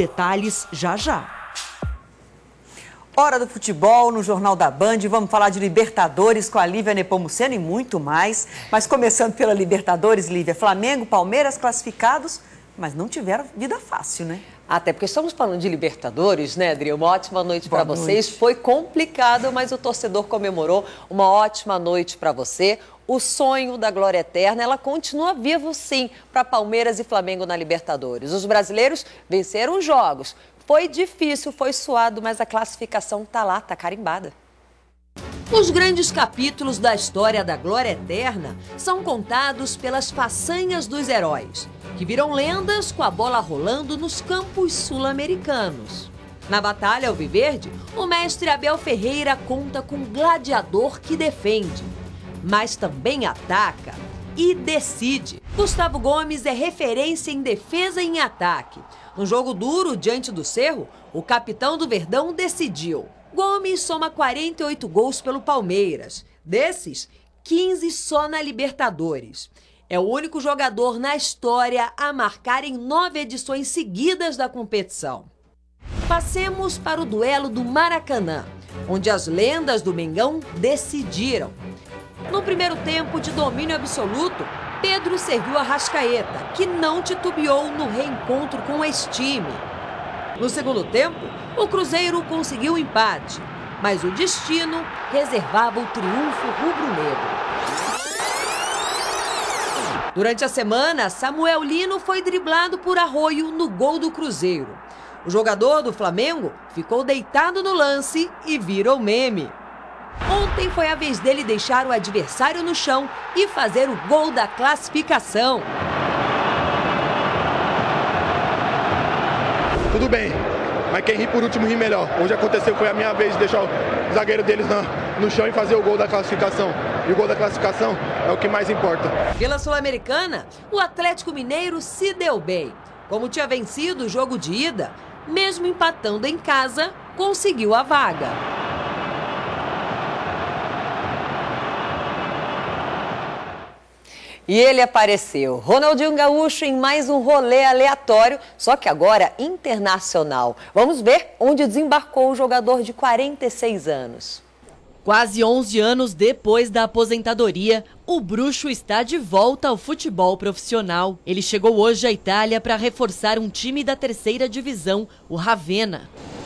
detalhes já já. Hora do futebol no Jornal da Band. Vamos falar de Libertadores com a Lívia Nepomuceno e muito mais. Mas começando pela Libertadores, Lívia, Flamengo, Palmeiras classificados, mas não tiveram vida fácil, né? Até porque estamos falando de Libertadores, né, Adri? Uma ótima noite para vocês. Foi complicado, mas o torcedor comemorou. Uma ótima noite para você. O sonho da glória eterna, ela continua vivo, sim, para Palmeiras e Flamengo na Libertadores. Os brasileiros venceram os jogos. Foi difícil, foi suado, mas a classificação tá lá, tá carimbada. Os grandes capítulos da história da glória eterna são contados pelas façanhas dos heróis, que viram lendas com a bola rolando nos campos sul-americanos. Na batalha alviverde, o mestre Abel Ferreira conta com um gladiador que defende, mas também ataca e decide. Gustavo Gomes é referência em defesa e em ataque. No jogo duro diante do Cerro, o capitão do Verdão decidiu. Gomes soma 48 gols pelo Palmeiras. Desses, 15 só na Libertadores. É o único jogador na história a marcar em 9 edições seguidas da competição. Passemos para o duelo do Maracanã, onde as lendas do Mengão decidiram. No primeiro tempo de domínio absoluto, Pedro serviu a Arrascaeta, que não titubeou no reencontro com esse time. No segundo tempo, o Cruzeiro conseguiu o empate, mas o destino reservava o triunfo rubro-negro. Durante a semana, Samuel Lino foi driblado por Arroio no gol do Cruzeiro. O jogador do Flamengo ficou deitado no lance e virou meme. Ontem foi a vez dele deixar o adversário no chão e fazer o gol da classificação. Tudo bem, mas quem ri por último ri melhor. Hoje aconteceu, foi a minha vez de deixar o zagueiro deles no chão e fazer o gol da classificação. E o gol da classificação é o que mais importa. Pela Sul-Americana, o Atlético Mineiro se deu bem. Como tinha vencido o jogo de ida, mesmo empatando em casa, conseguiu a vaga. E ele apareceu, Ronaldinho Gaúcho, em mais um rolê aleatório, só que agora internacional. Vamos ver onde desembarcou o jogador de 46 anos. Quase 11 anos depois da aposentadoria, o bruxo está de volta ao futebol profissional. Ele chegou hoje à Itália para reforçar um time da terceira divisão, o Ravenna.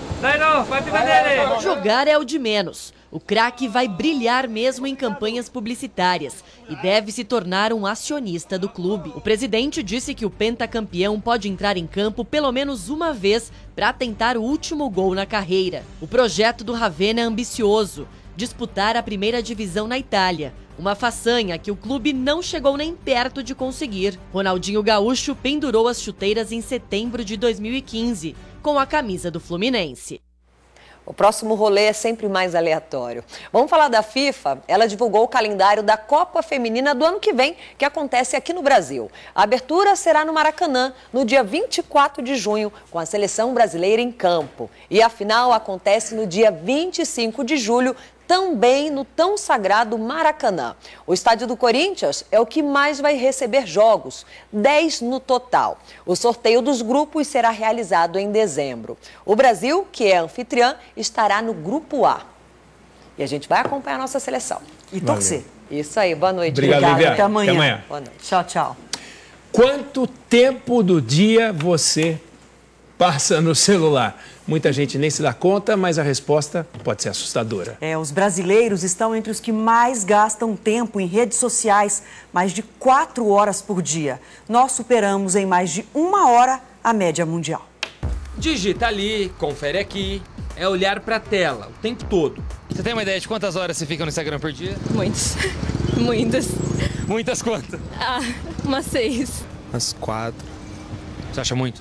Jogar é o de menos. O craque vai brilhar mesmo em campanhas publicitárias e deve se tornar um acionista do clube. O presidente disse que o pentacampeão pode entrar em campo pelo menos uma vez para tentar o último gol na carreira. O projeto do Ravenna é ambicioso: disputar a primeira divisão na Itália, uma façanha que o clube não chegou nem perto de conseguir. Ronaldinho Gaúcho pendurou as chuteiras em setembro de 2015, com a camisa do Fluminense. O próximo rolê é sempre mais aleatório. Vamos falar da FIFA? Ela divulgou o calendário da Copa Feminina do ano que vem, que acontece aqui no Brasil. A abertura será no Maracanã, no dia 24 de junho, com a seleção brasileira em campo. E a final acontece no dia 25 de julho, também no tão sagrado Maracanã. O estádio do Corinthians é o que mais vai receber jogos, 10 no total. O sorteio dos grupos será realizado em dezembro. O Brasil, que é anfitriã, estará no grupo A. E a gente vai acompanhar a nossa seleção. E torcer. Isso aí, boa noite. Obrigado, Lívia. Até amanhã. Até amanhã. Boa noite. Tchau, tchau. Quanto tempo do dia você passa no celular? Muita gente nem se dá conta, mas a resposta pode ser assustadora. Os brasileiros estão entre os que mais gastam tempo em redes sociais, mais de 4 horas por dia. Nós superamos em mais de 1 hora a média mundial. Digita ali, confere aqui, é olhar pra tela o tempo todo. Você tem uma ideia de quantas horas você fica no Instagram por dia? Muitas. Muitas. Muitas quantas? Umas 6. Umas 4. Você acha muito?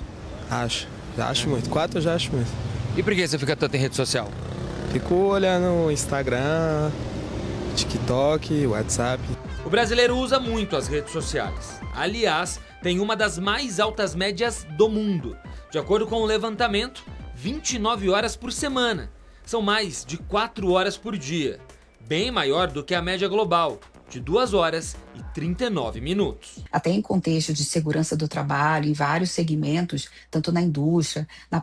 Já acho muito. 4 eu já acho muito. E por que você fica tanto em rede social? Fico olhando Instagram, TikTok, WhatsApp. O brasileiro usa muito as redes sociais. Aliás, tem uma das mais altas médias do mundo. De acordo com o levantamento, 29 horas por semana. São mais de 4 horas por dia. Bem maior do que a média global, de 2 horas e 39 minutos. Até em contexto de segurança do trabalho, em vários segmentos, tanto na indústria,